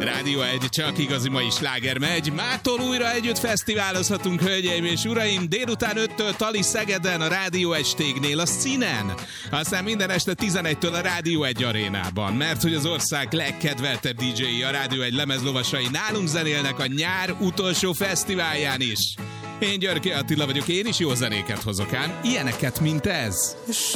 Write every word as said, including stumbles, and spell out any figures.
Rádió egy, csak igazi mai sláger megy. Mától újra együtt fesztiválozhatunk, hölgyeim és uraim. Délután öttől Tali Szegeden, a Rádió egy stégnél, a Színen. Aztán minden este tizenegytől a Rádió egy arénában. Mert hogy az ország legkedveltebb dé dzsé-i, a Rádió egy lemezlovasai nálunk zenélnek a nyár utolsó fesztiválján is. Én Györke Attila vagyok, én is jó zenéket hozok ám. Ilyeneket, mint ez.